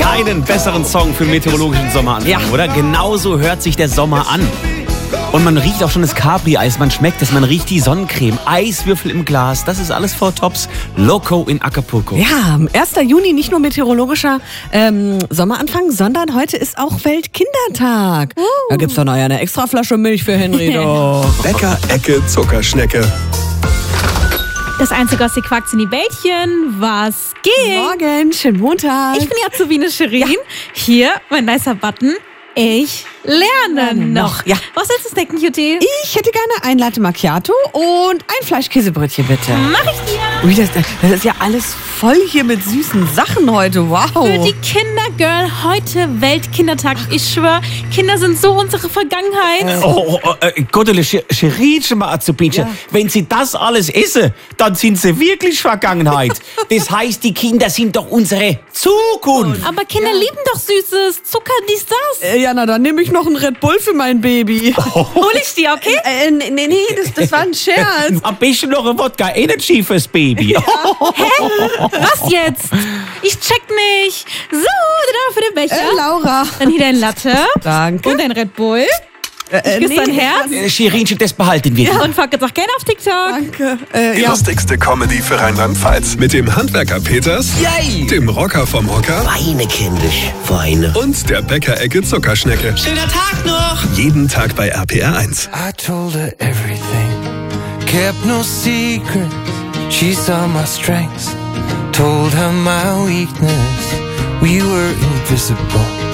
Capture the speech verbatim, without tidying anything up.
keinen besseren Song für einen meteorologischen Sommeranfang, Ja. oder? Genauso hört sich der Sommer an. Und man riecht auch schon das Capri-Eis, man schmeckt es, man riecht die Sonnencreme, Eiswürfel im Glas, das ist alles vor Tops. Loco in Acapulco. Ja, erster Juni, nicht nur meteorologischer ähm, Sommeranfang, sondern heute ist auch Weltkindertag. Uh. Da gibt's doch noch eine extra Flasche Milch für Henry, doch. Bäcker Ecke Zuckerschnecke. Das Einzige, was ihr quackt, sind die Bällchen. Was geht? Morgen, schönen Montag. Ich bin die Azubine Shirin. Hier, mein nicer Button. Ich lerne noch. Ja. Was willst du snacken, Cutie? Ich hätte gerne ein Latte Macchiato und ein Fleischkäsebrötchen, bitte. Mach ich dir. Ui, das, das ist ja alles voll hier mit süßen Sachen heute. Wow. Für die Kindergirl heute Weltkindertag. Ich schwör, Kinder sind so unsere Vergangenheit. Oh, oh, oh, äh, Gottele, Scheritsche mal Azubinchen. Wenn sie das alles essen, dann sind sie wirklich Vergangenheit. Das heißt, die Kinder sind doch unsere Zukunft. Aber Kinder lieben doch Süßes. Zucker, dies, das. Äh, ja, na, dann nehme ich noch einen Red Bull für mein Baby. Hol ich dir, okay? Äh, nee, nee, nee, das, das war ein Scherz. Am besten noch ein Wodka Energy fürs Baby. Was jetzt? Ich check nicht. So, da für den Becher. Äh, Laura. Dann hier dein Latte. Danke. Und ein Red Bull. Äh, Ich küsse dein Herz. Äh, Schirinchen, das behalten wir. Und fuck jetzt auch gerne auf TikTok. Danke. Äh, Die ja. lustigste Comedy für Rheinland-Pfalz. Mit dem Handwerker Peters, Yay! dem Rocker vom Hocker Weine, kindisch, Weine. und der Bäcker Ecke Zuckerschnecke. Schöner Tag noch! Jeden Tag bei R P R eins. I told her everything, kept no secret. She saw my strengths, told her my weakness. We were invisible.